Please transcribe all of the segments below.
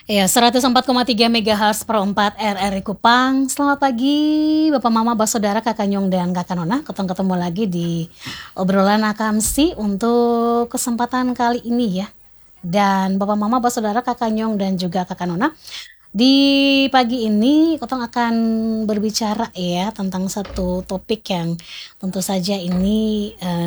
Ya, 104,3 MHz per 4 RRI Kupang. Selamat pagi Bapak Mama, Saudara, Kakak Nyong dan Kakak Nona. Ketemu lagi di obrolan akamsi untuk kesempatan kali ini ya. Dan Bapak Mama, Saudara, Kakak Nyong dan juga Kakak Nona, di pagi ini Kotong akan berbicara ya tentang satu topik yang tentu saja ini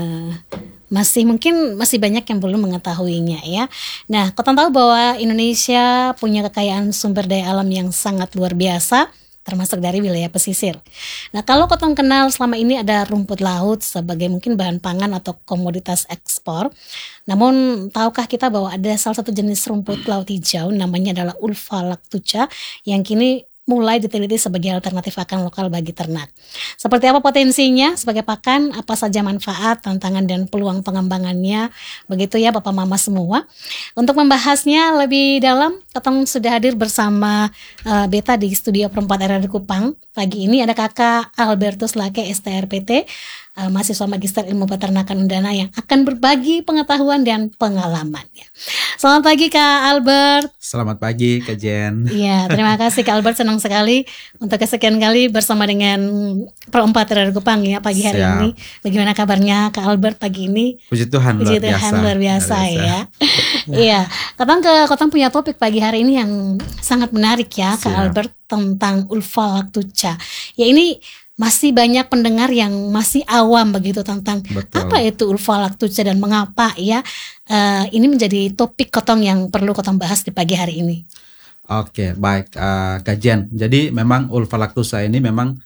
masih banyak yang belum mengetahuinya ya. Nah, Kotong tahu bahwa Indonesia punya kekayaan sumber daya alam yang sangat luar biasa, termasuk dari wilayah pesisir. Nah, kalau Kotong kenal selama ini ada rumput laut sebagai mungkin bahan pangan atau komoditas ekspor. Namun, tahukah kita bahwa ada salah satu jenis rumput laut hijau namanya adalah Ulva lactuca yang kini mulai diteliti sebagai alternatif pakan lokal bagi ternak. Seperti apa potensinya sebagai pakan, apa saja manfaat, tantangan dan peluang pengembangannya, begitu ya Bapak Mama semua. Untuk membahasnya lebih dalam, Kotong sudah hadir bersama Beta di studio perempat RRI Kupang. Pagi ini ada Kakak Albertus Lake STRPT, mahasiswa Magister Ilmu Peternakan Undana yang akan berbagi pengetahuan dan pengalamannya. Selamat pagi Kak Albert. Selamat pagi Kak Jen. Iya, terima kasih Kak Albert, senang sekali untuk kesekian kali bersama dengan perempat RRI Kupang ya pagi hari ini. Bagaimana kabarnya Kak Albert pagi ini? Puji Tuhan, luar biasa ya. Iya, Kotong punya topik pagi hari ini yang sangat menarik ya Kak Albert, tentang Ulva lactuca. Ya, ini masih banyak pendengar yang masih awam begitu tentang apa itu Ulva lactuca dan mengapa ya. Ini menjadi topik Kotong yang perlu Kotong bahas di pagi hari ini. Oke, baik Kak Jen. Jadi memang Ulva lactuca ini memang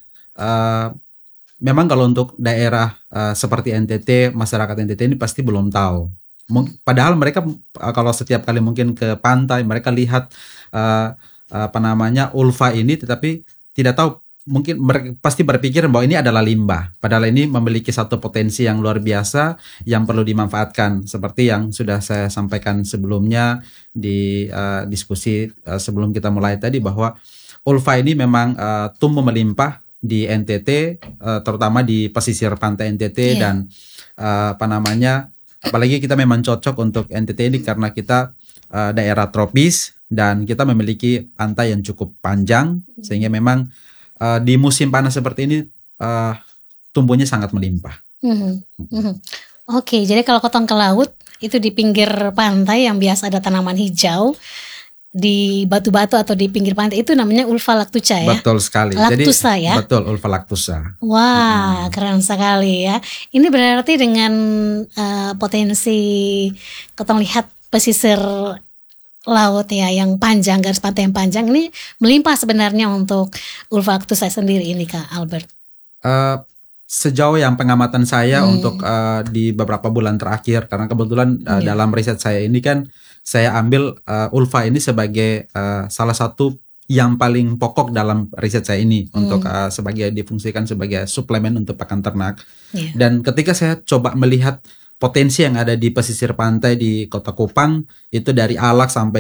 kalau untuk daerah seperti NTT, masyarakat NTT ini pasti belum tahu. Padahal mereka kalau setiap kali mungkin ke pantai mereka lihat ulva ini, tetapi tidak tahu, mungkin mereka pasti berpikir bahwa ini adalah limbah. Padahal ini memiliki satu potensi yang luar biasa yang perlu dimanfaatkan. Seperti yang sudah saya sampaikan sebelumnya di diskusi sebelum kita mulai tadi, bahwa ulva ini memang tumbuh melimpah di NTT, terutama di pesisir pantai NTT dan apalagi kita memang cocok untuk NTT ini karena kita daerah tropis dan kita memiliki pantai yang cukup panjang, sehingga memang di musim panas seperti ini tumbuhnya sangat melimpah. Oke, jadi kalau Kotong ke laut itu di pinggir pantai yang biasa ada tanaman hijau, di batu-batu atau di pinggir pantai itu namanya Ulva lactuca ya. Betul sekali. Lactuca ya. Betul, Ulva lactuca. Wah, keren sekali ya. Ini berarti dengan potensi Kotong lihat pesisir laut ya yang panjang, garis pantai yang panjang ini melimpah sebenarnya untuk Ulva lactuca sendiri ini Kak Albert. Sejauh yang pengamatan saya untuk di beberapa bulan terakhir, karena kebetulan dalam riset saya ini kan saya ambil ulva ini sebagai salah satu yang paling pokok dalam riset saya ini untuk difungsikan sebagai suplemen untuk pakan ternak. Dan ketika saya coba melihat potensi yang ada di pesisir pantai di Kota Kupang, itu dari Alak sampai